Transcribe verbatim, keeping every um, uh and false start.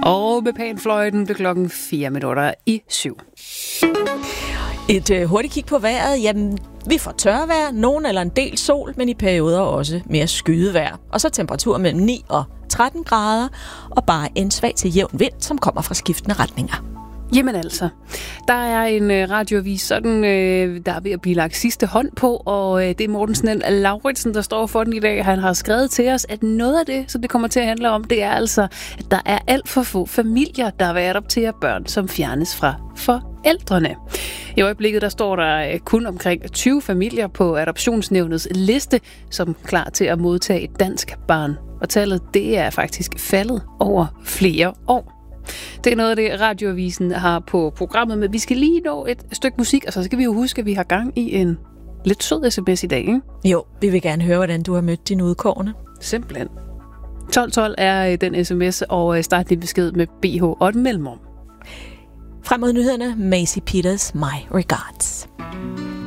Og med panfløjten blev klokken fire minutter i syv. Et øh, hurtigt kig på vejret. Jamen, vi får tørvejr, nogen eller en del sol, men i perioder også mere skydevejr. Og så temperatur mellem ni og tretten grader, og bare en svag til jævn vind, som kommer fra skiftende retninger. Jamen altså, der er en øh, radioavis, sådan, øh, der er ved at blive lagt sidste hånd på, og øh, det er Morten Snell Lauritsen, der står for den i dag. Han har skrevet til os, at noget af det, som det kommer til at handle om, det er altså, at der er alt for få familier, der vil adoptere børn, som fjernes fra forældrene. I øjeblikket, der står der øh, kun omkring tyve familier på Adoptionsnævnets liste, som er klar til at modtage et dansk barn. Og tallet, det er faktisk faldet over flere år. Det er noget af det, radioavisen har på programmet, men vi skal lige nå et stykke musik, og så skal vi jo huske, at vi har gang i en lidt sød sms i dag, ikke? Jo, vi vil gerne høre, hvordan du har mødt dine udkårne. Simpelthen. tolv tolv er den sms, og start din besked med B H og et mellemrum. Frem mod nyhederne, Macy Peters, My Regards.